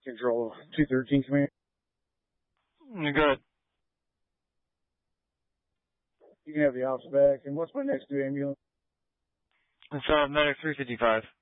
Control 213, Command. Good. You can have the ops back. And what's my next due ambulance? It's medic 355.